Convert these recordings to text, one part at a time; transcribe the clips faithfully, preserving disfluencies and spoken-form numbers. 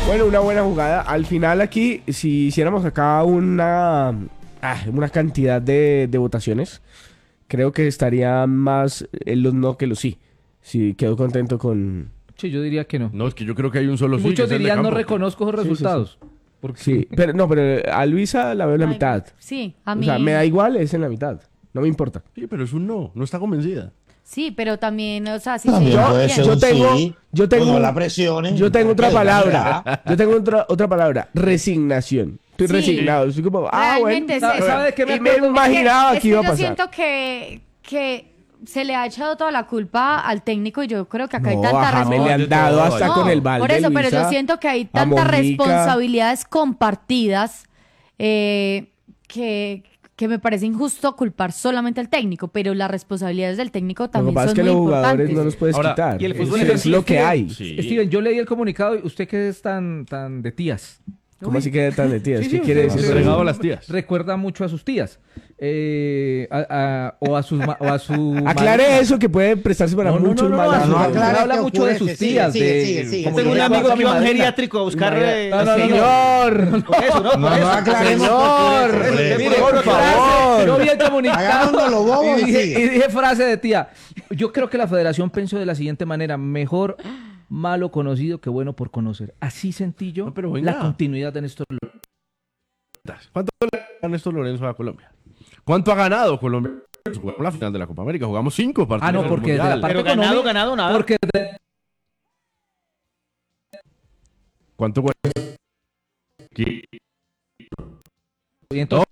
Bueno, una buena jugada. Al final aquí, si hiciéramos acá una, ah, una cantidad de, de votaciones, creo que estaría más en los no que los sí. Sí, quedo contento con... Sí, yo diría que no. No, es que yo creo que hay un solo sí. Muchos que es el de dirían no Campo. reconozco los Sí, sí, resultados. sí. Porque... Sí, pero no, pero a Luisa la veo en la Ay, mitad. Sí, a mí. O sea, me da igual, es en la mitad. No me importa. Sí, pero es un no. No está convencida. Sí, pero también, o sea, si También se puede bien. ser yo un tengo- sí, yo tengo- pues no la presiones. Yo tengo otra Pues, palabra. mira, Yo tengo otra, otra palabra. Resignación. Estoy Sí. resignado. Estoy como, ah, bueno. Realmente es eso. ¿Sabe de qué me Y me acuerdo? imaginaba Es que iba a yo pasar. siento que, que se le ha echado toda la culpa al técnico y yo creo que acá hay No, tanta a James le han responsabilidad. dado hasta No, con el balde. por eso, pero Luisa, yo siento que hay a tantas Mojica. responsabilidades compartidas eh, que, que me parece injusto culpar solamente al técnico, pero las responsabilidades del técnico Lo que también pasa es son que muy los jugadores importantes. no los puedes Ahora, quitar. y el fútbol es, es es así, lo es que que- hay. Sí. Steven, yo leí el comunicado y usted que es tan, tan de tías. ¿Cómo así que tan de tías? Sí, ¿Qué sí, quiere usted- decir? usted- Entregado a las tías. Recuerda mucho a sus tías. Eh, a- a- o a sus ma- o a su Aclare madre. eso que puede prestarse para No, no, muchos no, no, malos. a su- no, usted aclare habla qué mucho ocurre, de sus que sigue, tías. sigue, de, sigue, sigue. como Tengo yo un le amigo hago a que mi iba a un madrina. geriátrico a buscar... eh, No, no, no, no. Señor. Por eso, ¿no? Por No, no eso. aclaremos Señor. porque- Mire, Mire, por frase, favor. yo vi el comunicado Agarrando los bobos y y dije, sigue. y dije frase de tía. Yo creo que la federación pensó de la siguiente manera: mejor malo conocido que bueno por conocer. Así sentí yo No, pero venga. la continuidad de Néstor Lorenzo. ¿Cuánto le gana Néstor Lorenzo a Colombia? ¿Cuánto ha ganado Colombia? Jugamos la final de la Copa América, jugamos cinco partidos. Ah, no, en el porque de la Mundial. parte Pero ganado, económica- ganado, nada. Porque de- ¿Cuánto cuesta? ¿Qué? y entonces,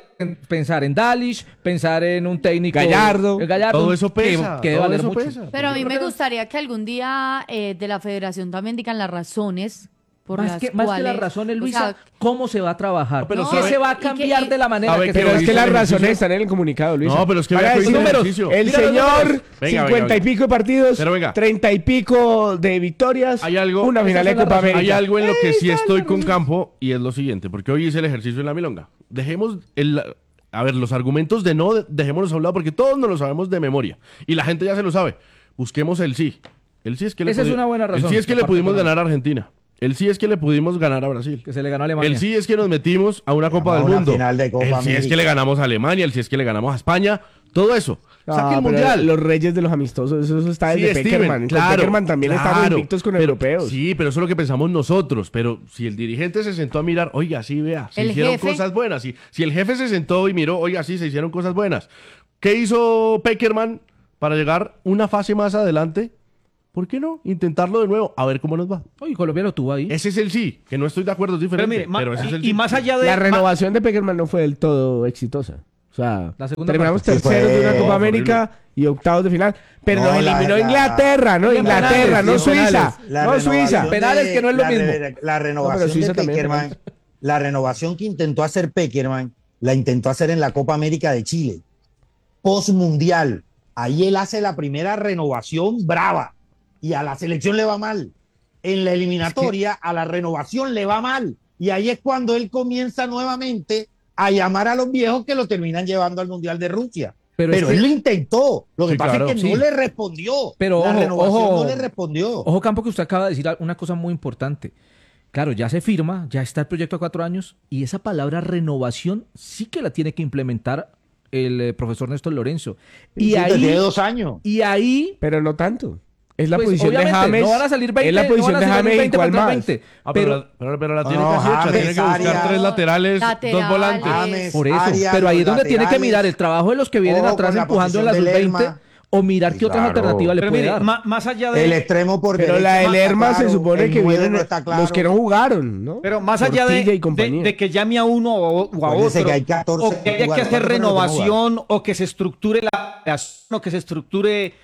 pensar en Dalish, pensar en un técnico Gallardo. el Gallardo Todo eso que- pesa. que debe todo valer eso mucho. pesa. Pero a mí me gustaría que algún día eh, de la federación también digan las razones por Más las que, más que cuales... las razones, o Luisa, sea, ¿cómo se va a trabajar? No, pero ¿Qué sabe- se va y a que- cambiar y- de la manera sabe que que se Pero es hizo que las el razones ejercicio. están en el comunicado, Luisa. No, pero es que Para vea que hizo decir el números. ejercicio. El Mira los señor, números. Venga, cincuenta y venga, pico de partidos, Pero venga. treinta y pico de victorias, Hay algo- una final de esas son Copa las razones. América. Hay algo en lo que Ahí sí están estoy las con razones. campo y es lo siguiente, porque hoy hice el ejercicio en la milonga. Dejemos el... A ver, los argumentos de no, dejémoslos a un lado porque todos nos lo sabemos de memoria. Y la gente ya se lo sabe. Busquemos el sí. El sí es que le Esa es pudi- una buena razón, El sí es que de le parte pudimos económica. ganar a Argentina. El sí es que le pudimos ganar a Brasil. que se le ganó a Alemania. El sí es que nos metimos a una Copa a del una Mundo. final de Copa el sí es América. que le ganamos a Alemania. El sí es que le ganamos a España. Todo eso. Ah, Saque el pero mundial. Los reyes de los amistosos, eso, eso está Sí, desde Steven, Peckerman. Con claro, Peckerman también claro. estamos invictos con Pero- europeos. Sí, pero eso es lo que pensamos nosotros. Pero si el dirigente se sentó a mirar, oiga, sí, vea, se El hicieron jefe. cosas buenas. Si, si el jefe se sentó y miró, oiga, sí, se hicieron cosas buenas. ¿Qué hizo Peckerman para llegar una fase más adelante? ¿Por qué no? Intentarlo de nuevo, a ver cómo nos va. Oye, Colombia lo tuvo ahí. Ese es el sí, que no estoy de acuerdo, es Pero diferente. mire, ma- pero ese es el y, sí. y más allá de... La ma- renovación de Peckerman no fue del todo exitosa. O sea, La segunda terminamos parte. Sí, terceros fue- de una Copa no, América y octavos de final. Pero No, nos la- eliminó la- Inglaterra, ¿no? la- Inglaterra, penales, no sí, Suiza. penales. La No renovación Suiza. de- Penales que no es lo la mismo. re- La No, renovación pero Suiza de también, Peckerman, penales. la renovación que intentó hacer Peckerman, la intentó hacer en la Copa América de Chile. Post-mundial. Ahí él hace la primera renovación brava y a la selección le va mal. En la eliminatoria a la renovación le va mal. Y ahí es cuando él comienza nuevamente a llamar a los viejos que lo terminan llevando al Mundial de Rusia. Pero Pero, es que- él lo intentó. Lo que Sí, pasa claro, es que sí. no le respondió. Pero la ojo, renovación ojo. no le respondió. Ojo, Campo, que usted acaba de decir una cosa muy importante. Claro, ya se firma, ya está el proyecto a cuatro años y esa palabra renovación sí que la tiene que implementar el eh, profesor Néstor Lorenzo. Y Sí, ahí, tiene dos años. y ahí, Pero no tanto. Es la pues, posición de obviamente, James. no van a salir veinte, es la no posición van a de salir James y veinte cuál contra más. veinte. Ah, pero, pero, la, pero, pero la No, tiene no, casi hecha. James, Tiene que buscar Arias, tres laterales, laterales. dos volantes. James, por eso, Arias, pero ahí es los donde tiene que laterales. mirar el trabajo de los que vienen Ojo atrás con la empujando en la posición sub del veinte Lerma. o mirar qué otras Claro. alternativas le Pero puede mire, dar. ma- más allá de... El extremo por Pero derecha la no del está Lerma se claro, supone el que nueve vienen no está claro. los que no jugaron, ¿no? Pero más allá de, Portilla y de, compañía. de que llame a uno o, o a Acuérdese otro, que hay catorce o que haya que jugadores, hacer ¿cuántos fueron los que no renovación, o que se estructure la o que se estructure eh,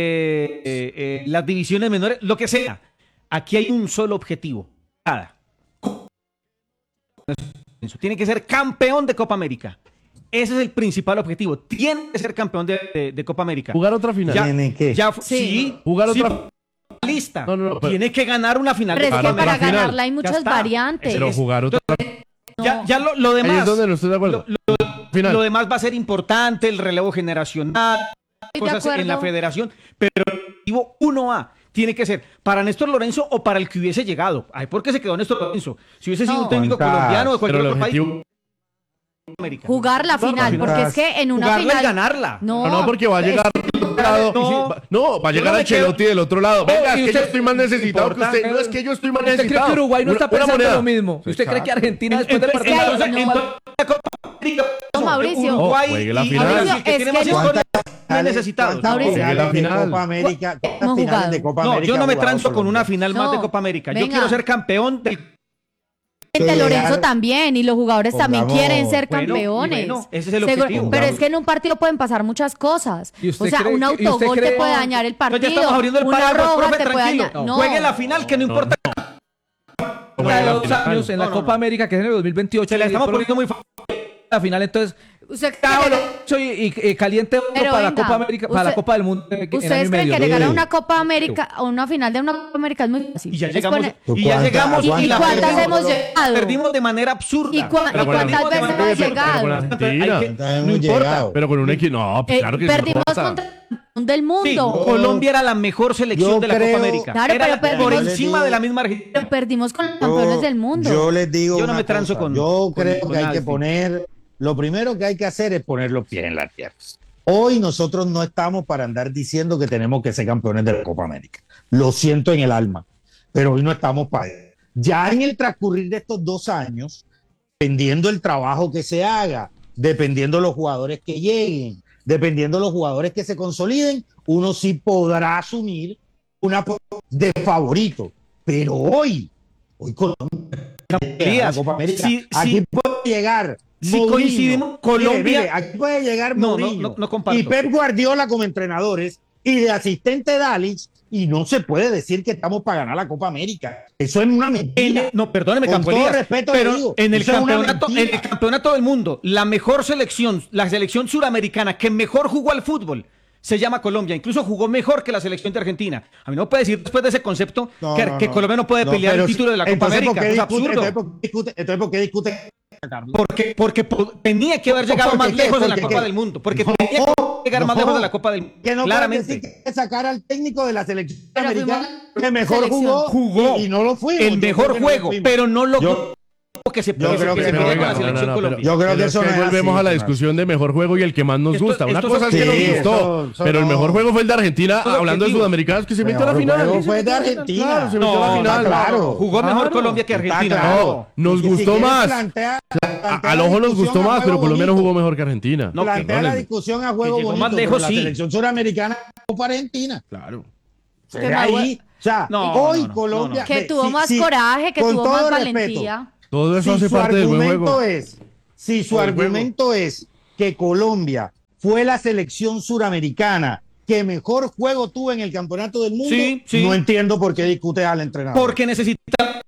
eh, eh, las divisiones menores, lo que sea. Aquí hay un solo objetivo. Nada. Tiene que ser campeón de Copa América. Ese es el principal objetivo. Tiene que ser campeón de, de- de Copa América. Jugar otra final. Ya, ¿Tiene que? ya fu- Sí. sí. Jugar sí, otra lista. No, no, no, pero- Tiene que ganar una final Pero de es Copa que para América. final. ganarla hay muchas está. variantes. Pero jugar otra Ya, ya lo, lo Ahí demás. es donde no estoy de acuerdo. Lo, final. lo demás va a ser importante, el relevo generacional, Estoy de cosas en la acuerdo. federación, pero el objetivo uno A tiene que ser para Néstor Lorenzo o para el que hubiese llegado. Ay, ¿por qué se quedó Néstor Lorenzo? Si hubiese sido No. un técnico ¿Cuántas? colombiano o de cualquier Pero el otro país. objetivo... América. Jugar la final, porque es que en una Jugarla y final... ganarla. No, No, no, porque va a llegar es- del otro lado. No. Va- No, va a Yo llegar no me Ancelotti del otro lado. No, Venga, y es que usted- yo estoy más necesitado que importa. usted. No, es que yo estoy más ¿Usted cree necesitado. que Uruguay no Una- está una pensando moneda. lo mismo? ¿Usted cree que Argentina después del Entonces, partido... es que entonces, no, entonces, la Copa América, No, Mauricio. Uruguay Oh, juegue la y- final. y Mauricio, el que es tiene que más no- historia ¿Cuántas necesitados. cuántas Mauricio. finales La de final. Copa América? ¿Cuántas Hemos finales jugado. de Copa No, América yo no ha me jugado transo con Colombia? una final más No, de Copa América. Yo venga. quiero ser campeón del. Gente, que Lorenzo llegar- también, y los jugadores también Pongamos- quieren ser Bueno, y campeones. bueno, ese es el Seguro- objetivo. Pero es que en un partido pueden pasar muchas cosas. ¿Y usted O sea, cree un que- y usted autogol cree- te puede dañar el No, partido. ya estamos abriendo el una paraguas, roja profe, te puede tranquilo. dañar. No. Juegue la final, que no importa. Hace la dos final. años en la No, no, Copa no. América, que es en el dos mil veintiocho. Se la estamos y- poniendo muy fácil. la final, entonces... Usted Cada cree uno que- soy y, y caliente otro Pero para la venga, Copa América, para la usted- Copa del Mundo. eh, en año y ¿Ustedes creen medio. que llegar a Sí. una Copa América, a una final de una Copa América es muy fácil? Y ya Es llegamos. poner- Y ya ¿Cuántas- llegamos. ¿Y cuántas cuántas veces hemos llegado? Perdimos de manera absurda. ¿Y, cua- Pero y cuántas perdimos de veces manera hemos absurda. llegado? Con la Hay Argentina. que- ¿Cuántas hemos no importa. llegado? Pero con un equipo. No, pues Eh, claro que sí, no perdimos importa. contra el campeón del Sí, mundo. Colombia era la mejor selección Yo de la creo- Copa América. Claro, Era pero la- por perdimos- encima de la misma Argentina. Pero perdimos con los campeones Yo- del mundo. Yo les digo Yo no una me transo cosa. con- Yo con- creo con que hay nadie. que poner, lo primero que hay que hacer es poner los pies en la tierra. Hoy nosotros no estamos para andar diciendo que tenemos que ser campeones de la Copa América. Lo siento en el alma, pero hoy no estamos para eso. Ya en el transcurrir de estos dos años, dependiendo el trabajo que se haga, dependiendo los jugadores que lleguen, dependiendo los jugadores que se consoliden, uno sí podrá asumir una po- de favorito. Pero hoy, hoy Colombia Díaz, la Copa América. si- Aquí si- puede llegar. si Mourinho. coincidimos, Colombia- Mire, mire, aquí puede llegar No, no, Mourinho no, no comparto. y Pep Guardiola como entrenadores y de asistente Dalich, y no se puede decir que estamos para ganar la Copa América. Eso es una En mentira. el- no, perdóneme, Con Campo todo Elías, respeto le pero digo, en el, eso es una campeonato, en mentira. el campeonato del mundo, la mejor selección, la selección suramericana que mejor jugó al fútbol, se llama Colombia. Incluso jugó mejor que la selección de Argentina. A mí no puede decir después de ese concepto No, que, no, que no. Colombia no puede No, pelear pero el título de la Copa entonces, América. ¿por qué Es discute- absurdo. Entonces, ¿por qué discute? Entonces, ¿por qué discute? Carlos? Porque, porque po- tenía que haber llegado ¿Por más qué? lejos en la ¿Por qué? Copa del Mundo. Porque No, tenía que llegar más no. lejos de la Copa del Mundo. Que no Claramente. puede decir que sacar al técnico de la selección Pero americana fuimos que mejor selección. jugó, Jugó y, y no lo fuimos. el Yo mejor creo que no lo juego, fuimos. pero no logró Yo- que se, yo que se- creo que que se no, podía con no, la no, selección no, Colombia. Yo creo que Pero eso es que no es volvemos así, a la Tomás. discusión de mejor juego y el que más nos Esto- gusta. Una esto cosa es es que nos objetivo. gustó, Sí, eso pero el no. mejor juego fue el de Argentina, Esto es hablando de objetivo. sudamericanos que se metió a la Mejor final. juego fue de Argentina. Claro, se metió a No, la no, final. claro. Jugó mejor Claro. Colombia que Está Argentina. claro. No, nos Y si gustó quieres más. plantea- A- plantea Al la ojo nos discusión gustó a más, juego pero Colombia no bonito. jugó mejor que Argentina. No, Plantea no, la le- discusión a juego que llegó bonito, más lejos, pero la sí. selección suramericana fue Argentina. Claro. Se Que ve más ahí. O sea, No, hoy no, no, Colombia. no, Que ve, tuvo si- más si- coraje, que con tuvo todo más respeto, valentía. Todo eso si hace su parte del buen argumento juego. es, si su Del juego. argumento es que Colombia fue la selección suramericana que mejor juego tuvo en el campeonato del mundo, Sí, sí. no entiendo por qué discute al entrenador. Porque necesita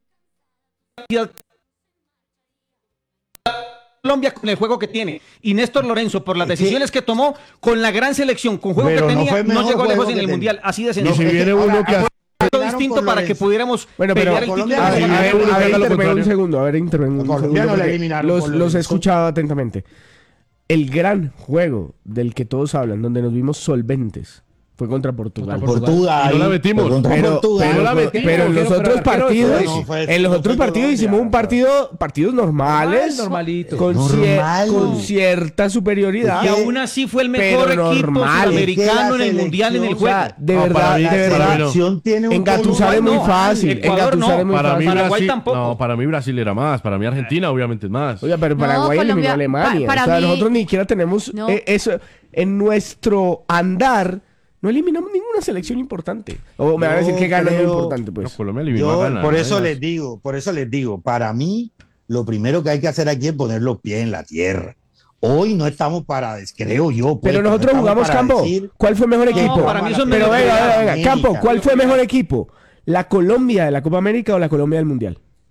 Colombia con el juego que tiene y Néstor Lorenzo por las Es que- decisiones que tomó con la gran selección, con juego Pero que no tenía, fue no, mejor llegó juego lejos que en el tenía. mundial, así de Y sencillo. si es que viene ahora- uno que ahora- Algo terminaron distinto con para que Lorenzo. pudiéramos Bueno, pero- pelear el Colombia- título A de ver, la a Copa ver, América. a ver, Lo intervengo un contrario. segundo, a ver, intervengo un A Colombia segundo no le porque eliminaron los, por los he Lorenzo. escuchado atentamente. El gran juego del que todos hablan, donde nos vimos solventes, fue contra Portugal. Portugal. Y no la metimos. Fue contra Pero, Portugal. pero, la pero, metimos. pero en los Pero otros arquero, partidos, no fue- en los no otros fue partidos Colombia. hicimos un partido, partidos normales, Normalito. con, Normal. cier- con cierta superioridad. Y aún así fue el mejor Pero equipo normal. sudamericano Es que en el la mundial en el selección, O juego. sea, de No, verdad, para mí- de para verdad. mí no. selección tiene un Engatusar es Uruguay muy no, fácil. Ecuador Engatusar no. es muy Para mí, fácil. Paraguay Brasil, tampoco. no, para mí Brasil era más. Para mí Argentina, obviamente, es más. Oiga, pero No, Paraguay eliminó Colombia- a Alemania. pa- para o sea, mí- nosotros ni siquiera tenemos No. eh, eso. En nuestro andar, no eliminamos ninguna selección importante. O me van a decir Yo que gana es muy creo- importante, No, pues. Colombia eliminó a Yo, Ghana, por no eso hay les más. digo, por eso les digo, para mí, lo primero que hay que hacer aquí es poner los pies en la tierra. Hoy no estamos para, creo yo. pues, Pero no nosotros estamos jugamos para campo. decir ¿Cuál fue mejor que equipo? vamos para mí a eso la no Pero es venga, Copa venga, venga. América. Campo, ¿cuál fue mejor equipo? ¿La Colombia de la Copa América o la Colombia del Mundial?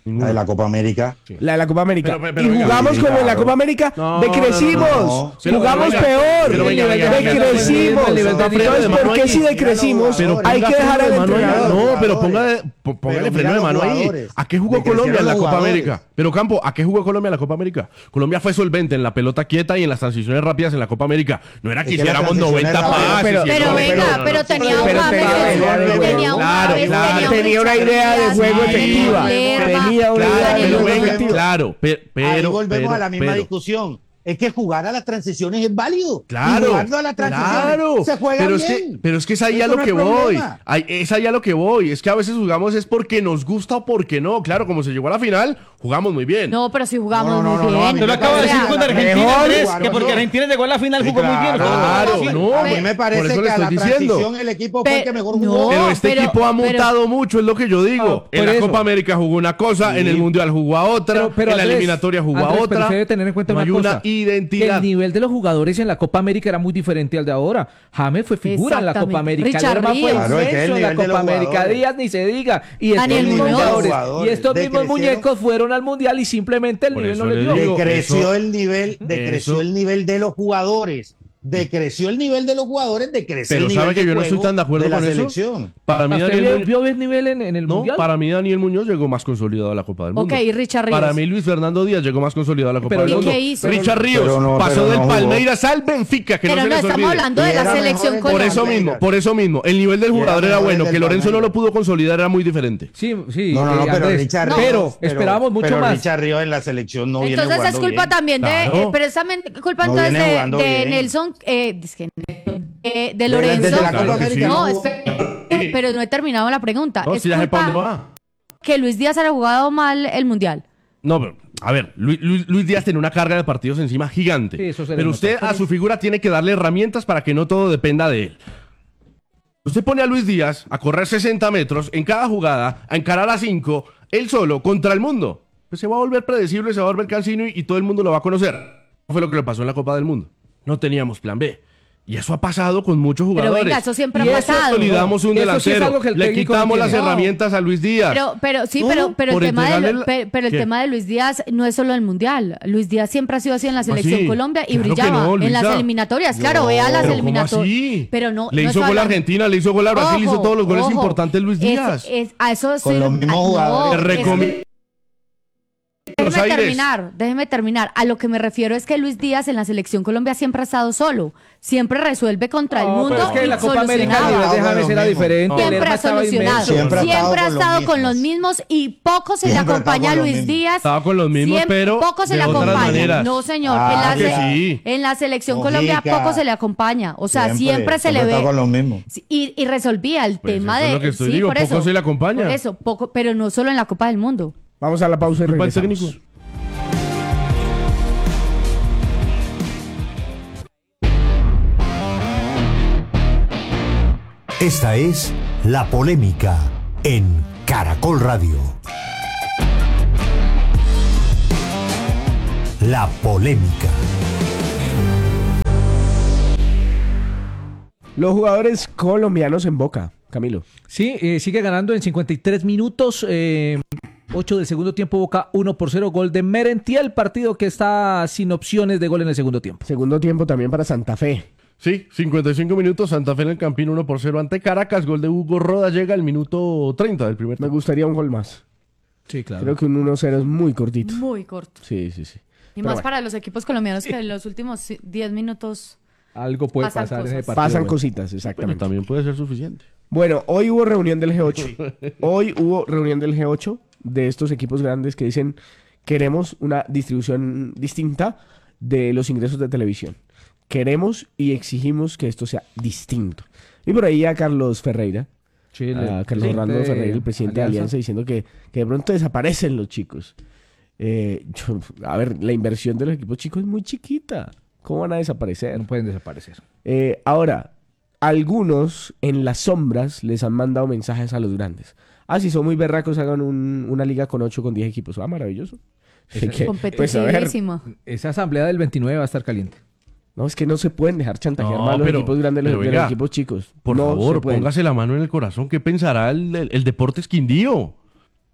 La de la Copa América. La de la Copa América. Pero, pero, pero, y venga, jugamos sí, como en la claro. Copa América. No, decrecimos. no, no, no. Pero, jugamos venga, peor. pero, venga, venga, venga, decrecimos. el nivel de Entonces, de mano ¿por qué ahí. si decrecimos? Pero hay ponga que dejar freno al de mano ahí. entrenador. No, pero ponga Jugadores. de- po- póngale Pero freno mira de mano los ahí. jugadores. ¿A qué jugó Decrecieron Colombia en la los Copa jugadores. América? Pero Campo, ¿a qué jugó Colombia en la Copa América? Colombia fue solvente en la pelota quieta y en las transiciones rápidas en la Copa América. No era que Es que las hiciéramos transiciones noventa rápidas- pases. Pero- y Pero no, venga, no, no, pero no. tenía un Pero James, tenía que- idea de tenía un juego. Claro, James, claro. tenía un Tenía una Richard idea de Díaz, juego Daniel efectiva. Lerma, Tenía una idea Claro, de Daniel pero juego venga, efectiva. claro, pe- pero, Ahí volvemos pero, a la misma pero, discusión. Es que jugar a las transiciones es válido. Claro, Y jugando a las transiciones claro. se juega pero es bien. que, pero es que es ahí a Eso lo no que es voy. problema. Ahí- es ahí a lo que voy. Es que a veces jugamos es porque nos gusta o porque no. Claro, como se llegó a la final, jugamos muy bien. No, pero si jugamos No, no, muy no, no, a bien. mí Te lo me acabo de parece decir con la Argentina, mejor Andrés, jugaron que porque yo. Argentina llegó a la final Sí, jugó muy bien. claro. Claro, Sí, no. A mí me por parece eso le que a la estoy diciendo. transición el equipo fue el Pe- que mejor no, jugó. Pero este pero- equipo ha pero- mutado mucho, es lo que yo digo. No, en por la eso. Copa América jugó una cosa, en el Mundial jugó a otra, Pero- pero, en la Andrés, eliminatoria jugó a Andrés, pero otra. usted debe tener en cuenta no una hay cosa, una que identidad. el nivel de los jugadores en la Copa América era muy diferente al de ahora. James fue figura en la Copa Exactamente. América. Richard Lerma fue Ríos. Claro, es que inmenso el en la nivel de Copa los América. jugadores. Díaz ni se diga. Y estos Daniel mismos Muñoz. jugadores, Jugadores y estos mismos decrecieron. muñecos fueron al Mundial y simplemente el Por nivel eso no les le dio. digo. Decreció eso- el nivel, decreció eso- el nivel de los jugadores. Decreció el nivel de los jugadores, decreció Pero el nivel ¿sabe que de yo no estoy juego tan de acuerdo de la con eso? selección. Para mí, ¿Usted Daniel vio, Muñoz, vio el nivel en, en el no, Mundial? para mí Daniel Muñoz llegó más consolidado a la Copa del Mundo. Ok, y Richard Ríos. Para mí Luis Fernando Díaz llegó más consolidado a la Copa Pero del ¿y Mundo. qué hizo? Richard Ríos Pero no, pasó pero del no jugó. Palmeiras al Benfica, que Pero no se no les estamos olvide. hablando de Y la era selección mejor en Por Colombia. eso Palmeiras. mismo, por eso mismo. El nivel del Y era jugador era mejor bueno, el que del Lorenzo no lo Palmeiras. pudo consolidar, era muy diferente. Sí, sí. No, no, no, eh, pero Andrés. Richard Pero Ríos, esperábamos mucho pero más. Richard Ríos en la selección no viene Entonces es jugando culpa bien. también de, Claro. eh, precisamente culpa No entonces viene de, jugando de bien. Nelson, eh, es que, eh, de Desde Lorenzo. la Claro Copa que América sí. No, no jugó. espere, pero no he terminado la pregunta. No, es si ya sé para dónde culpa va. que Luis Díaz haya jugado mal el Mundial. No, pero, a ver, Luis, Luis- Luis Díaz tiene una carga de partidos encima gigante. Sí, eso se le pero nota. usted a su figura tiene que darle herramientas para que no todo dependa de él. Usted pone a Luis Díaz a correr sesenta metros en cada jugada, a encarar a cinco, él solo, contra el mundo. Pues se va a volver predecible, se va a volver cansino y, y todo el mundo lo va a conocer. No fue lo que le pasó en la Copa del Mundo. No teníamos plan B. Y eso ha pasado con muchos Pero jugadores. venga, eso siempre y ha eso pasado. consolidamos un Eso sí es delantero. algo que el Le técnico quitamos no las tiene. herramientas a Luis Díaz. Pero, pero sí, No, pero, pero el por tema de, entregarle la- pe- pero el ¿Qué? tema de Luis Díaz no es solo el Mundial. Luis Díaz siempre ha sido así en la selección sí? Colombia y Claro que brillaba no, en las Luisa. eliminatorias. Claro, No, vea las pero ¿cómo eliminatorias. así? Pero no. Le no hizo estoy gol a hablando- Argentina, le hizo gol a Brasil, le hizo Ojo, todos los goles ojo. importantes Luis Es- Díaz. es- a eso Con sí- los mismos ah, jugadores. Te es- recomiendo. Buenos Déjeme Aires. terminar, déjeme terminar. A lo que me refiero es que Luis Díaz en la selección Colombia siempre ha estado solo. Siempre resuelve contra el No, mundo pero es que y en la Copa América el solucionaba. nivel de Ah, James bueno, era mismo. diferente. No. Siempre Lerma ha estaba solucionado. inmenso. Siempre Siempre, ha estado ha con los estado con los mismos. mismos y poco se le Siempre ha acompaña a estado con Luis los mismos. Díaz. Estaba con los mismos, Siempre- pero poco se de le otras acompaña. maneras. No, señor. Ah, en, la que se- sí. en la selección Mojica. Colombia poco se le acompaña. O sea, siempre, se le está ve. con los mismos. Sí, Y, y resolvía el Pues tema eso de. es lo que estoy sí, digo, por poco eso, se le acompaña. Por eso, poco, pero no solo en la Copa del Mundo. Vamos a la pausa y Culpa del regresamos. técnico. Esta es La Polémica en Caracol Radio. La Polémica. Los jugadores colombianos en Boca, Camilo. Sí, eh, sigue ganando en cincuenta y tres minutos. Eh, ocho del segundo tiempo, Boca uno por cero. Gol de Merentiel, partido que está sin opciones de gol en el segundo tiempo. Segundo tiempo también para Santa Fe. Sí, cincuenta y cinco minutos, Santa Fe en el Campín uno por cero ante Caracas, gol de Hugo Roda llega al minuto treinta del primer Me tiempo. gustaría un gol más. Sí, claro. Creo que un uno cero es muy cortito. Muy corto. Sí, sí, sí. Y Pero más bueno, para los equipos colombianos que en los últimos diez minutos. Algo puede Pasan pasar en ese cosas. partido. pasan bueno. cositas, Pero exactamente. también puede ser suficiente. Bueno, hoy hubo reunión del G ocho. Hoy hubo reunión del G ocho de estos equipos grandes que dicen queremos una distribución distinta de los ingresos de televisión. Queremos y exigimos que esto sea distinto. Y por ahí a Carlos Ferreira, Sí, el a Carlos presidente Orlando de Ferreira, el presidente de Alianza, diciendo que, que de pronto desaparecen los chicos. Eh, yo- a ver, la inversión de los equipos chicos es muy chiquita. ¿Cómo van a desaparecer? No pueden desaparecer. Eh, ahora, algunos en las sombras les han mandado mensajes a los grandes. Ah, si son muy berracos, hagan un- una liga con ocho, con diez equipos. Ah, maravilloso. Ese- Que, pues, a ver, Competitísimo. Esa asamblea del veintinueve va a estar caliente. no, es que no se pueden dejar chantajear No, más a los pero- equipos grandes de los, pero de los venga, equipos chicos. Por No se favor, pueden. póngase la mano en el corazón. ¿Qué pensará el, el, el Deportes Quindío?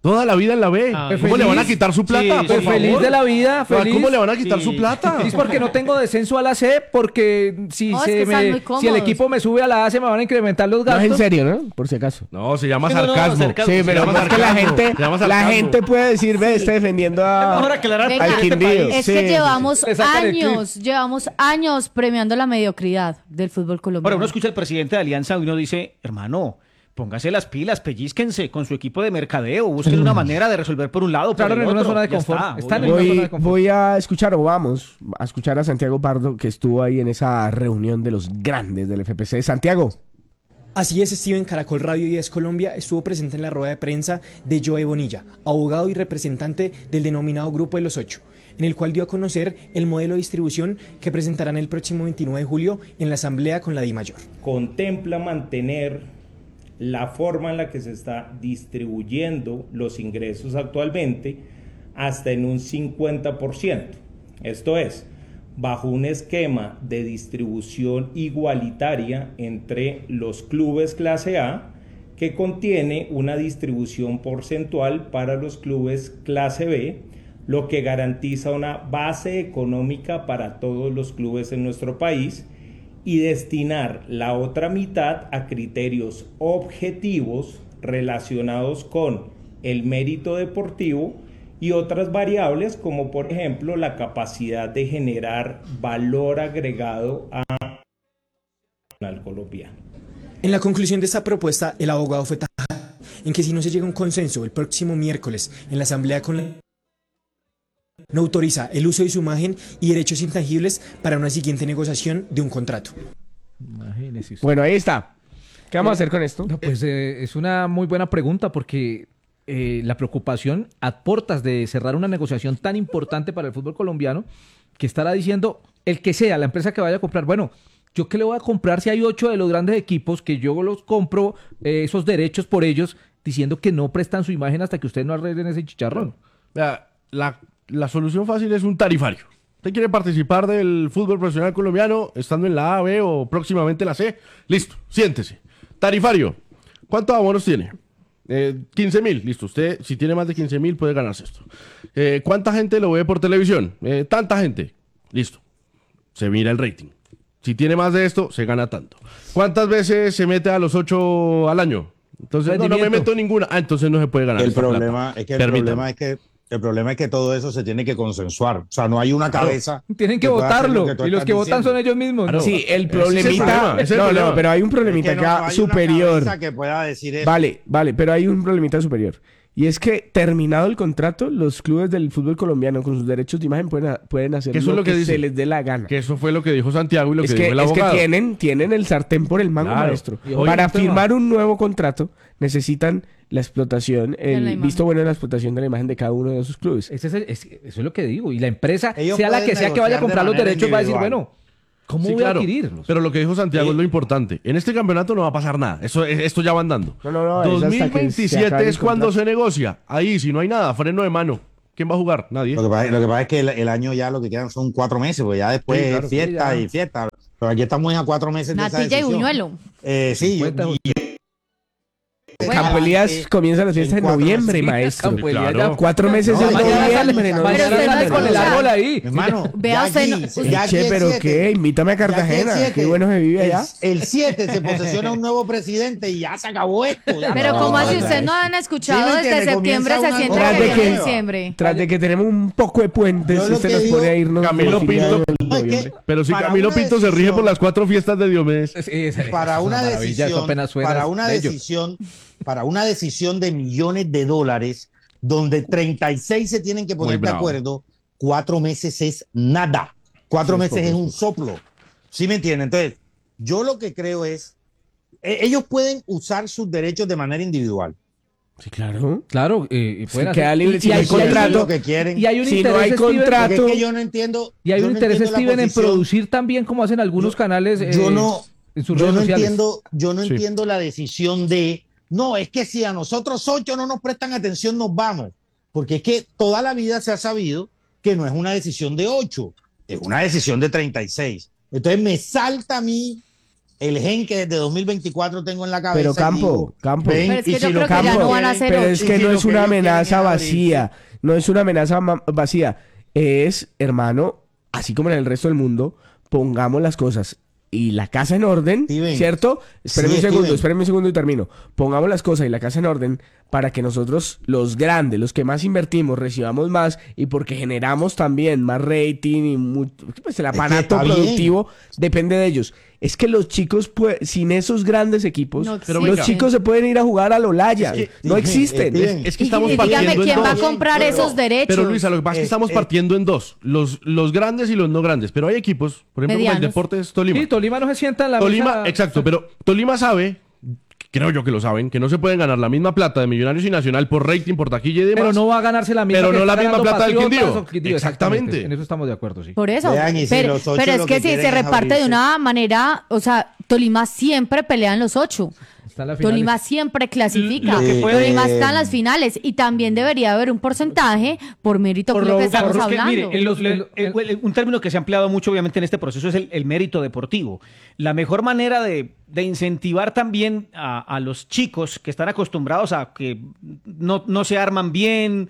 Toda la vida en la B. Ah, ¿Cómo feliz. le van a quitar su plata? Sí, por sí, favor? feliz de la vida, feliz. ¿Cómo le van a quitar Sí. su plata? Feliz porque no tengo descenso a la C, porque si, No, es se que están me- muy si el cómodos. equipo me sube a la A se me van a incrementar los No es gastos. en serio, ¿no? Por si acaso. No, se llama No, no, no, sarcasmo. sarcasmo. Sí, Se pero llama es que la sarcasmo, gente, se llama la sarcasmo. gente puede decir, ve, está defendiendo Es mejor a, aclarar Venga, al para este Quindío. país. Es Sí, que sí, llevamos Le sacan el clip. años, llevamos años premiando la mediocridad del fútbol Ahora, colombiano. uno escucha al presidente de Alianza y uno dice, hermano, póngase las pilas, pellizquense con su equipo de mercadeo, busquen una manera de resolver por un lado, por Claro, el en una otro. zona de Ya confort. está, Están obviamente. en una zona Voy, de confort. voy a escuchar, o vamos, a escuchar a Santiago Pardo, que estuvo ahí en esa reunión de los grandes del F P C. Santiago. Así es, Steven. Caracol Radio diez Colombia estuvo presente en la rueda de prensa de Joe Bonilla, abogado y representante del denominado Grupo de los Ocho, en el cual dio a conocer el modelo de distribución que presentarán el próximo veintinueve de julio en la asamblea con la DIMAYOR. Contempla mantener la forma en la que se está distribuyendo los ingresos actualmente hasta en un cincuenta por ciento. Esto es, bajo un esquema de distribución igualitaria entre los clubes clase A, que contiene una distribución porcentual para los clubes clase B, lo que garantiza una base económica para todos los clubes en nuestro país, y destinar la otra mitad a criterios objetivos relacionados con el mérito deportivo y otras variables como por ejemplo la capacidad de generar valor agregado al colombiano. En la conclusión de esta propuesta, el abogado fue tajante en que si no se llega a un consenso el próximo miércoles en la asamblea con la no autoriza el uso de su imagen y derechos intangibles para una siguiente negociación de un contrato. Imagínese usted. Bueno, ahí está. ¿Qué vamos a hacer con esto? No, pues eh, es una muy buena pregunta porque eh, la preocupación a portas de cerrar una negociación tan importante para el fútbol colombiano, que estará diciendo el que sea, la empresa que vaya a comprar, bueno, ¿yo qué le voy a comprar si hay ocho de los grandes equipos que yo los compro eh, esos derechos por ellos, diciendo que no prestan su imagen hasta que ustedes no arreglen ese chicharrón? Vea, la, la solución fácil es un tarifario. ¿Usted quiere participar del fútbol profesional colombiano estando en la A, B o próximamente la C? Listo, siéntese. Tarifario. ¿Cuántos abonos tiene? Eh, quince mil. Listo, usted si tiene más de quince mil puede ganarse esto. Eh, ¿Cuánta gente lo ve por televisión? Eh, tanta gente. Listo. Se mira el rating. Si tiene más de esto, se gana tanto. ¿Cuántas veces se mete a los ocho al año? Entonces, no, no me Rendimiento. meto ninguna. Ah, entonces no se puede ganar. El esta problema plata. es que el Permítame. problema es que el problema es que todo eso se tiene que consensuar. O sea, no hay una cabeza. Tienen que pueda hacer lo votarlo tú y los estás que votan diciendo. son ellos mismos. ¿no? Sí, el Ese es el problemita. problema, ese es el no, problema. no, pero hay un Es problemita que no- acá no hay una superior. cabeza que pueda decir eso. Vale, vale, pero hay un problemita superior. Y es que terminado el contrato, los clubes del fútbol colombiano con sus derechos de imagen pueden, pueden hacer Que eso lo es lo que que, dice. se les dé la gana. Que eso fue lo que dijo Santiago y lo es que, que, dijo el es que abogado. tienen, tienen el sartén por el mango, Claro. maestro. Y hoy Para un tema. firmar un nuevo contrato necesitan la explotación, la el imagen. visto bueno de la explotación de la imagen de cada uno de esos clubes. Ese es el- es- eso es lo que digo. Y la empresa, Ellos sea la pueden que sea que vaya a negociar de comprar los manera derechos, va a decir, individual. bueno, ¿cómo Sí, voy claro. a adquirirlos? Pero lo que dijo Santiago Sí. es lo importante. En este campeonato no va a pasar nada. Eso, esto ya va andando. No, no, no, es hasta que se acabe el dos mil veintisiete es cuando contrato. se negocia. Ahí, si no hay nada, freno de mano. ¿Quién va a jugar? Nadie. Lo que pasa, lo que pasa es que el, el año ya lo que quedan son cuatro meses, pues ya después Sí, claro. es fiesta Sí, ya. y fiesta. Pero aquí estamos a cuatro meses de esa Natilla y decisión. Buñuelo. Eh, sí, yo- Cuenta- y- Campo Elías Eh, comienzan las fiestas en cuatro noviembre, Sí, maestro. Campo Elías Claro. ya- Cuatro meses No, en mañana noviembre, sale- no mañana me Pero usted no sale con el escucha. árbol ahí. hermano, Vea ya usted aquí- no- ya Che, aquí el pero siete, qué, invítame a ya aquí el Cartagena. siete, Qué bueno se vive allá. El siete se posesiona un nuevo presidente y ya se acabó esto. ya Pero no, como no, si no, usted no. no han Sí, escuchado me desde entiende, septiembre comienza se siente una Tras que de viene que- diciembre. Tras de que tenemos un poco de puentes, Yo lo usted que nos digo- pone a irnos. Camilo al fin de Pinto- año en No, es que noviembre. Pero si para Camilo una Pinto se rige decisión- por las cuatro fiestas de Diomedes. Sí, es- para es una maravilla, eso decisión, apenas suena, para es una bello. decisión, para una decisión de millones de dólares, donde treinta y seis se tienen que poner Muy de bravo. acuerdo, cuatro meses es nada. Cuatro Sí, es meses es correcto. un soplo. ¿Sí me entienden? Entonces, yo lo que creo es, e- ellos pueden usar sus derechos de manera individual. Sí, claro. Claro, eh, y pueden Se queda hacer- libre y- si y no hay hay- Eso es contrato. lo que quieren. Y hay un Si no interés, hay Steven, contrato- Porque es que yo no entiendo. y hay yo un no interés, entiendo la Steven, en posición. producir también como hacen algunos canales eh, Yo no, en sus yo redes no sociales. entiendo, yo no Sí. entiendo la decisión de, no, es que si a nosotros ocho no nos prestan atención, nos vamos. Porque es que toda la vida se ha sabido que no es una decisión de ocho, es una decisión de treinta y seis. Entonces me salta a mí el gen que desde dos mil veinticuatro tengo en la cabeza. Pero y Campo, digo, Campo. ven, Pero es que y yo si creo lo que ya Campo no van a quiere- ser Pero ocho. es y que si no lo es una ellos quieren amenaza es vacía. No es una amenaza ma- vacía. Es, hermano, así como en el resto del mundo, pongamos las cosas y la casa en orden, Steven. ¿cierto? Espérame Sí, un segundo, Steven. espérame un segundo y termino. Pongamos las cosas y la casa en orden para que nosotros, los grandes, los que más invertimos, recibamos más y porque generamos también más rating y mu- pues el que aparato está bien. productivo depende de ellos. Es que los chicos, pues, sin esos grandes equipos, No los existen. chicos se pueden ir a jugar al Olaya. Es que- no existen. Steven, Es, es que Y- estamos y partiendo dígame en quién va a dos. comprar Pero- esos derechos. Pero Luisa, lo que pasa es que Eh, estamos eh. partiendo en dos. Los, los grandes y los no grandes. Pero hay equipos, por ejemplo, como el Medianos. Deportes Tolima. Sí, Tolima no se sienta en la Tolima, mesa. exacto, pero Tolima sabe, creo yo que lo saben, que no se pueden ganar la misma plata de Millonarios y Nacional por rating, por taquilla y demás. Pero no va a ganarse la misma. Pero que no la está misma ganando plata del Patriotas Quindío. o Quindío, Exactamente. En eso estamos de acuerdo, sí. Por eso. Vean, y si pero los ocho pero es lo que, que si quieren se es reparte de abrirse. una manera, o sea, Tolima siempre pelea en los ocho. Está en la final. Tolima siempre clasifica. Lo que puede- Tolima está en las finales y también debería haber un porcentaje por mérito Por por lo lo- que estamos porque, hablando. mire, en los- el- el- el- un término que se ha empleado mucho obviamente en este proceso es el, el mérito deportivo. La mejor manera de, de incentivar también a, a los chicos que están acostumbrados a que no, no se arman bien,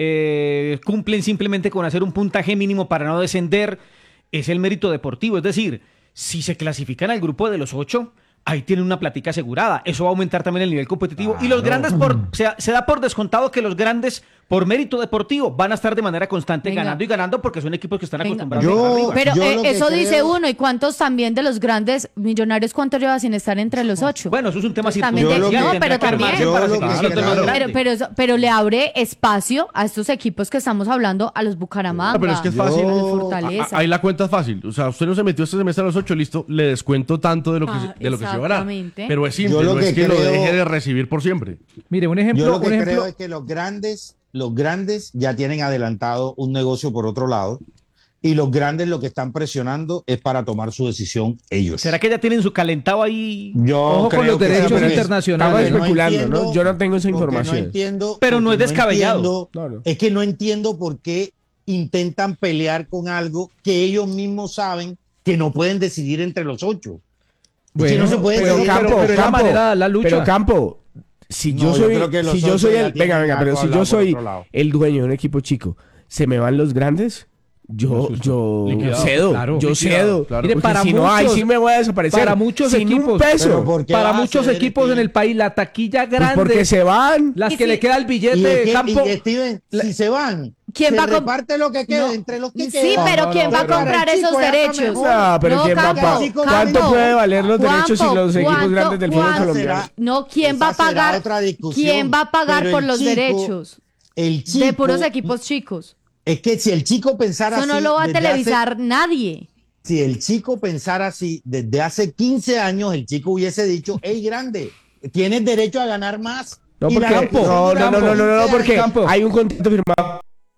eh, cumplen simplemente con hacer un puntaje mínimo para no descender, es el mérito deportivo. Es decir, si se clasifican al grupo de los ocho, ahí tienen una platica asegurada. Eso va a aumentar también el nivel competitivo. Y los grandes, por, se, se da por descontado que los grandes, por mérito deportivo, van a estar de manera constante Venga. ganando y ganando porque son equipos que están Venga. acostumbrados Yo- a llegar arriba. Pero Yo eh, lo que eso dice creo- uno. ¿Y cuántos también de los grandes millonarios, cuántos lleva sin estar entre los ocho? Bueno, eso es un tema Pues también de- circunstancial, no, tendrá pero que armarse también- para Yo lo seguir que siendo el más creo- grande. Pero, pero, eso- pero le abre espacio a estos equipos que estamos hablando, a los Bucaramanga, Ah, pero es que es Yo- fácil. a los Ah, Fortaleza. A- Ahí la cuenta es fácil. O sea, usted no se metió este semestre a los ocho, listo, le descuento tanto de lo que, Ah, se- de lo que se va a ganar. exactamente. Pero es simple, Yo lo no es que que lo creo- deje de recibir por siempre. Mire, un ejemplo. Yo lo que un ejemplo creo es que los grandes, los grandes ya tienen adelantado un negocio por otro lado y los grandes lo que están presionando es para tomar su decisión ellos. ¿Será que ya tienen su calentado ahí? Yo Ojo con creo los que sí, derechos porque- internacionales. Estamos porque especulando, ¿no? entiendo- Yo no tengo esa porque información. No entiendo, Pero no porque es descabellado. entiendo- No, no. Es que no entiendo por qué intentan pelear con algo que ellos mismos saben que no pueden decidir entre los ocho. Es que no se puede pero decidir. Campo, pero es la Campo, manera de la lucha. Pero Campo, si yo No, yo soy, creo que los si yo ocho soy ya el, tienen venga, venga, pero algo si yo hablado por soy otro lado. el dueño de un equipo chico, se me van los grandes, yo, yo Liquidado, cedo, claro. yo Liquidado, cedo. claro. Mire, Porque para si no, ahí muchos- sí me voy a desaparecer. para muchos sin equipos, un peso. Pero ¿por qué Para vas a muchos ceder, equipos en Steven? el país, la taquilla Pues grande, porque se van. las Y que si- le queda el billete Y, es de que- campo. y, Steven, si se van, ¿Quién se va a comp- reparte lo que queda No. entre los que Sí, quedan. pero No, ¿quién no, va a pero- comprar Para el esos chico ya está derechos? mejor. Ah, pero No, ¿quién va a Campo, pagar? Campo, ¿Cuánto puede valer los derechos si Campo, los equipos ¿cuánto- grandes del fútbol cuánto? colombiano? Será- No, ¿quién va a Esa será pagar? otra discusión, ¿Quién va a pagar pero por el los chico- derechos El chico, de puros equipos chicos? Es que si el chico pensara Eso no así lo va a desde televisar hace- nadie. si el chico pensara así desde hace quince años, el chico hubiese dicho, hey, grande, tienes derecho a ganar más. No, Y la porque, Campo, no, no, no, no, no, no, porque Campo. hay un contrato firmado.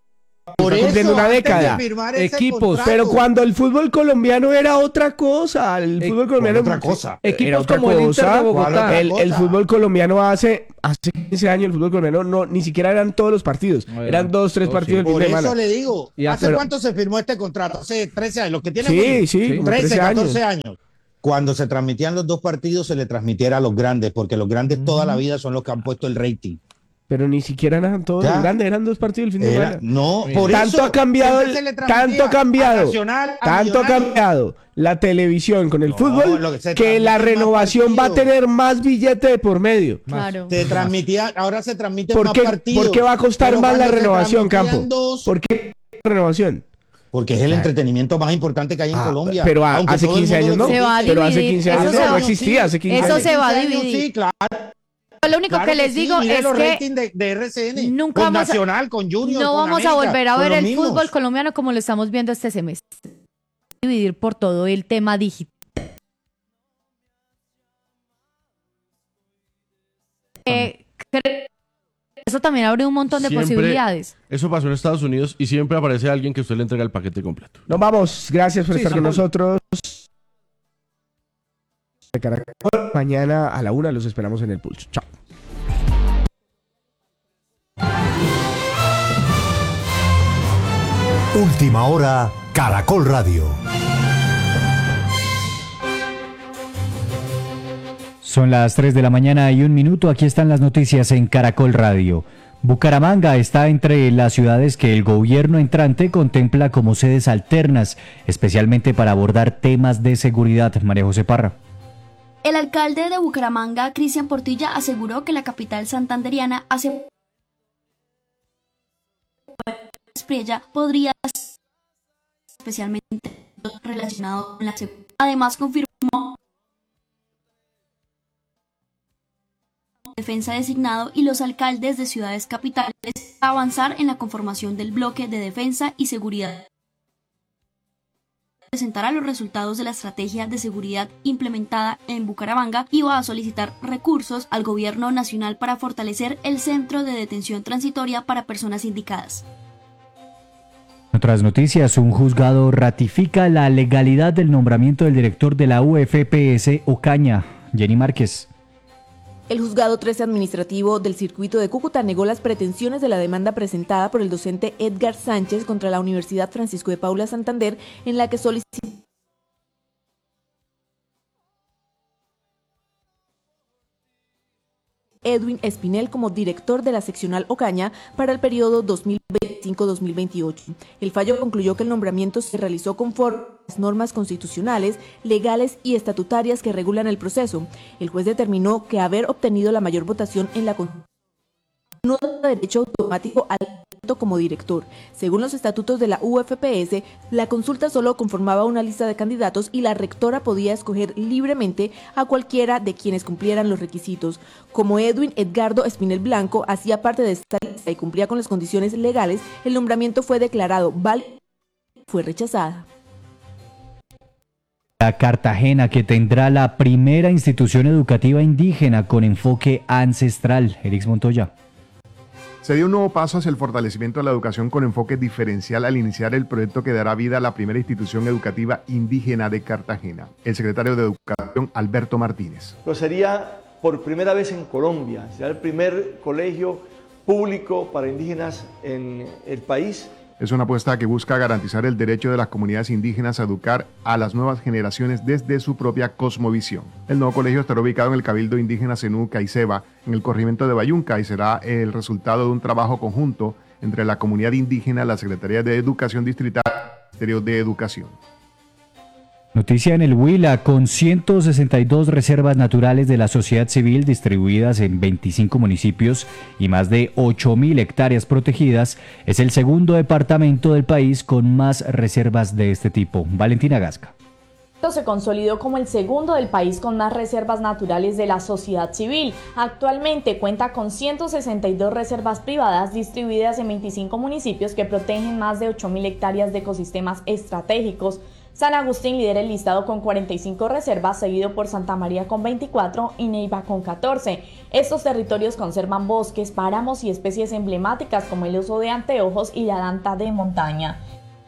por está cumpliendo una antes de década. firmar ese Equipos, contrato. Pero cuando el fútbol colombiano era otra cosa, el Eh, fútbol colombiano otra cosa. Equipos era otra como el Inter de cosa. Bogotá. ¿Cuál otra El, el cosa? fútbol colombiano hace hace quince años el fútbol colombiano no ni siquiera eran todos los partidos, No, eran dos, tres dos, partidos sí. el fin Por de eso semana. le digo, Y ¿hace pero- cuánto se firmó este contrato? Hace trece años, los que tienen Sí, Willy. sí, como trece, trece años. catorce años. Cuando se transmitían los dos partidos, se le transmitiera a los grandes, porque los grandes toda la vida son los que han puesto el rating. Pero ni siquiera eran todos Ya. los grandes, eran dos partidos el fin de Era- semana. no, por Tanto eso ha cambiado, siempre el- se le transmitía tanto ha cambiado, a Nacional, a tanto ha Millonarios. cambiado la televisión con el No, fútbol lo que se que la transmite más renovación va a partidos. tener más billete de por medio. Claro. Se transmitía, ahora se transmiten ¿Por más qué, partidos. ¿Por qué va a costar Pero más la cuando se renovación, transmitían Campo? dos, ¿Por qué la renovación? Porque es el entretenimiento más importante que hay en Ah, Colombia. pero a- Aunque hace todo el quince mundo años no. lo Se va a critique. Pero hace dividir, quince eso años se no, va- existía, hace quince Eso años. se va a quince años, dividir. Sí, claro. Lo único claro que les sí, digo mire es los que ratings de, de R C N, nunca con vamos a- Nacional, con Junior, no con vamos América, a volver a con ver los el mismos. fútbol colombiano como lo estamos viendo este semestre. Dividir por todo el tema digital. Eh, cre- eso también abre un montón de Siempre- posibilidades. Eso pasó en Estados Unidos y siempre aparece alguien que usted le entrega el paquete completo. Nos vamos, gracias por Sí, estar con Samuel. nosotros. De Caracol. Mañana a la una los esperamos en el Pulso. Chao. Última hora, Caracol Radio. Son las tres de la mañana y un minuto. Aquí están las noticias en Caracol Radio. Bucaramanga está entre las ciudades que el gobierno entrante contempla como sedes alternas, especialmente para abordar temas de seguridad. María José Parra. El alcalde de Bucaramanga, Cristian Portilla, aseguró que la capital santanderiana hace Espriella podría ser especialmente relacionado con la seguridad. Además, confirmó defensa designado y los alcaldes de ciudades capitales a avanzar en la conformación del bloque de defensa y seguridad. Presentará los resultados de la estrategia de seguridad implementada en Bucaramanga y va a solicitar recursos al gobierno nacional para fortalecer el centro de detención transitoria para personas indicadas. En otras noticias, un juzgado ratifica la legalidad del nombramiento del director de la U F P S Ocaña, Jenny Márquez. El juzgado trece administrativo del circuito de Cúcuta negó las pretensiones de la demanda presentada por el docente Edgar Sánchez contra la Universidad Francisco de Paula Santander, en la que solicita Edwin Espinel como director de la seccional Ocaña para el periodo dos mil veinticinco a dos mil veintiocho. El fallo concluyó que el nombramiento se realizó conforme a las normas constitucionales, legales y estatutarias que regulan el proceso. El juez determinó que haber obtenido la mayor votación en la Constitución no da derecho automático al como director. Según los estatutos de la U F P S, la consulta solo conformaba una lista de candidatos y la rectora podía escoger libremente a cualquiera de quienes cumplieran los requisitos. Como Edwin Edgardo Espinel Blanco hacía parte de esta lista y cumplía con las condiciones legales, el nombramiento fue declarado válido y fue rechazada. La Cartagena, que tendrá la primera institución educativa indígena con enfoque ancestral. Erix Montoya. Se dio un nuevo paso hacia el fortalecimiento de la educación con enfoque diferencial al iniciar el proyecto que dará vida a la primera institución educativa indígena de Cartagena. El secretario de Educación, Alberto Martínez. Pero sería por primera vez en Colombia, será el primer colegio público para indígenas en el país. Es una apuesta que busca garantizar el derecho de las comunidades indígenas a educar a las nuevas generaciones desde su propia cosmovisión. El nuevo colegio estará ubicado en el Cabildo Indígena Zenú Caiceba, en el corregimiento de Bayunca, y será el resultado de un trabajo conjunto entre la comunidad indígena, la Secretaría de Educación Distrital y el Ministerio de Educación. Noticia en el Huila, con ciento sesenta y dos reservas naturales de la sociedad civil distribuidas en veinticinco municipios y más de ocho mil hectáreas protegidas, es el segundo departamento del país con más reservas de este tipo. Valentina Gasca. Se consolidó como el segundo del país con más reservas naturales de la sociedad civil. Actualmente cuenta con ciento sesenta y dos reservas privadas distribuidas en veinticinco municipios que protegen más de ocho mil hectáreas de ecosistemas estratégicos. San Agustín lidera el listado con cuarenta y cinco reservas, seguido por Santa María con veinticuatro y Neiva con catorce. Estos territorios conservan bosques, páramos y especies emblemáticas como el oso de anteojos y la danta de montaña.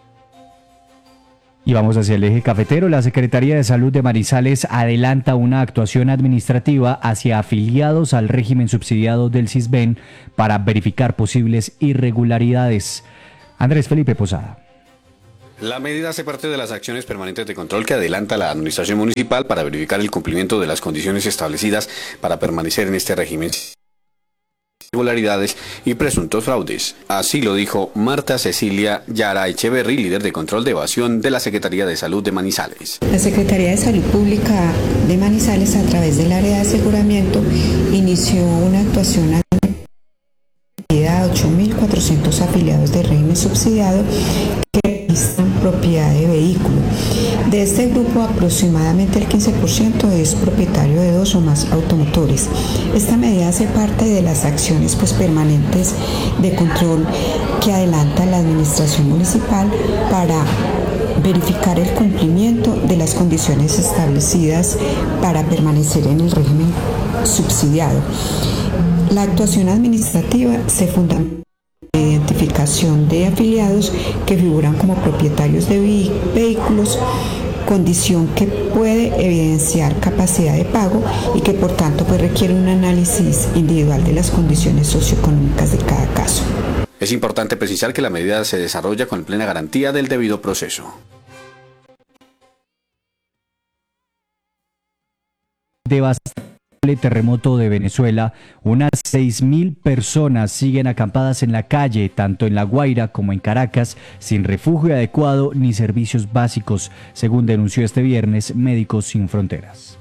Y vamos hacia el eje cafetero. La Secretaría de Salud de Manizales adelanta una actuación administrativa hacia afiliados al régimen subsidiado del Sisbén para verificar posibles irregularidades. Andrés Felipe Posada. La medida hace parte de las acciones permanentes de control que adelanta la administración municipal para verificar el cumplimiento de las condiciones establecidas para permanecer en este régimen. Irregularidades y presuntos fraudes. Así lo dijo Marta Cecilia Yara Echeverry, líder de control de evasión de la Secretaría de Salud de Manizales. La Secretaría de Salud Pública de Manizales, a través del área de aseguramiento, inició una actuación a ocho mil cuatrocientos afiliados del régimen subsidiado que registran propiedad de vehículo. De este grupo, aproximadamente el quince por ciento es propietario de dos o más automotores. Esta medida hace parte de las acciones pues, permanentes de control que adelanta la administración municipal para verificar el cumplimiento de las condiciones establecidas para permanecer en el régimen subsidiado. La actuación administrativa se fundamenta en la identificación de afiliados que figuran como propietarios de vehículos, condición que puede evidenciar capacidad de pago y que por tanto pues, requiere un análisis individual de las condiciones socioeconómicas de cada caso. Es importante precisar que la medida se desarrolla con plena garantía del debido proceso. Devastación terremoto de Venezuela, unas seis mil personas siguen acampadas en la calle, tanto en La Guaira como en Caracas, sin refugio adecuado ni servicios básicos, según denunció este viernes Médicos Sin Fronteras.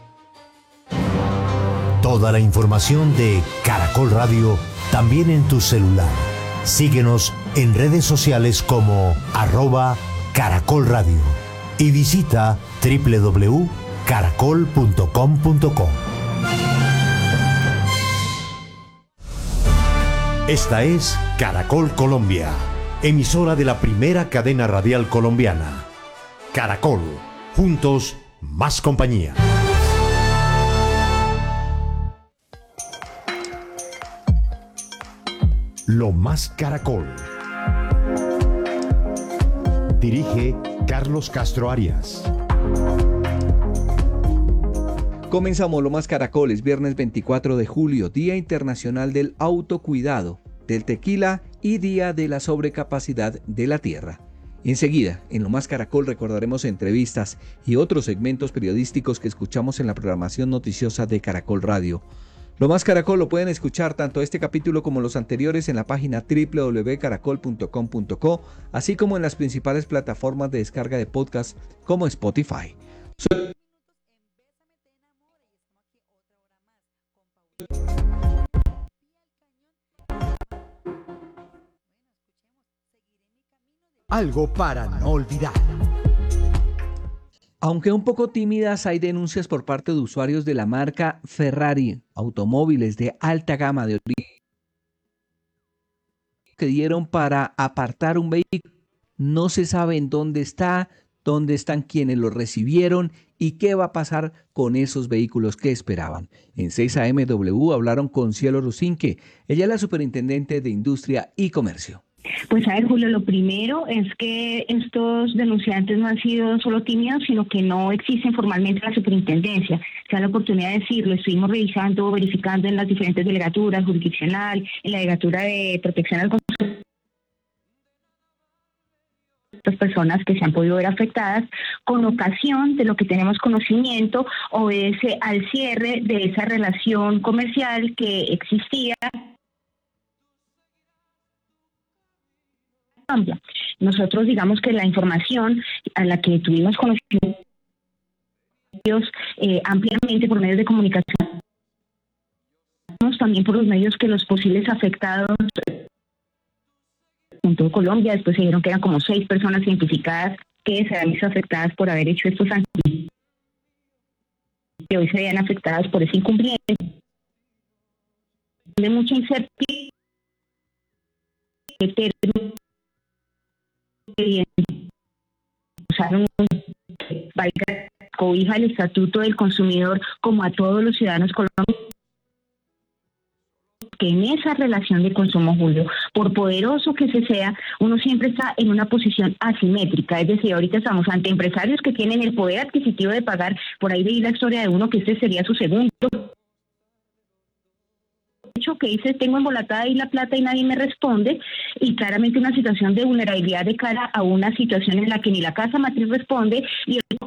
Toda la información de Caracol Radio también en tu celular. Síguenos en redes sociales como arroba Caracol Radio y visita doble u doble u doble u punto caracol punto com punto co. Esta es Caracol Colombia, emisora de la primera cadena radial colombiana. Caracol, juntos, más compañía. Lo más Caracol. Dirige Carlos Castro Arias. Comenzamos Lo Más Caracol, es viernes veinticuatro de julio, Día Internacional del Autocuidado, del Tequila y Día de la Sobrecapacidad de la Tierra. Enseguida, en Lo Más Caracol recordaremos entrevistas y otros segmentos periodísticos que escuchamos en la programación noticiosa de Caracol Radio. Lo Más Caracol lo pueden escuchar tanto este capítulo como los anteriores en la página doble u doble u doble u punto caracol punto com punto co, así como en las principales plataformas de descarga de podcast como Spotify. Soy... Algo para no olvidar. Aunque un poco tímidas, hay denuncias por parte de usuarios de la marca Ferrari, automóviles de alta gama de origen, que dieron para apartar un vehículo. No se sabe en dónde está, dónde están quienes lo recibieron y qué va a pasar con esos vehículos que esperaban. En seis A M W hablaron con Cielo Rusinque, ella es la superintendente de Industria y Comercio. Pues a ver, Julio, lo primero es que estos denunciantes no han sido solo tímidos, sino que no existen formalmente en la superintendencia. Se da la oportunidad de decirlo, estuvimos revisando, verificando en las diferentes delegaturas, jurisdiccional, en la delegatura de protección al consumidor, estas personas que se han podido ver afectadas, con ocasión de lo que tenemos conocimiento, obedece al cierre de esa relación comercial que existía. Nosotros digamos que la información a la que tuvimos conocimiento eh, ampliamente por medios de comunicación, también por los medios que los posibles afectados en todo Colombia, después se dijeron que eran como seis personas identificadas que se habían visto afectadas por haber hecho estos actos, que hoy se veían afectadas por ese incumplimiento. De mucha incertidumbre, usaron valga cobija el estatuto del consumidor como a todos los ciudadanos colombianos, que en esa relación de consumo, Julio, por poderoso que se sea, uno siempre está en una posición asimétrica, es decir, ahorita estamos ante empresarios que tienen el poder adquisitivo de pagar, por ahí veí la historia de uno que este sería su segundo que dice, tengo embolatada ahí la plata y nadie me responde, y claramente una situación de vulnerabilidad de cara a una situación en la que ni la casa matriz responde y el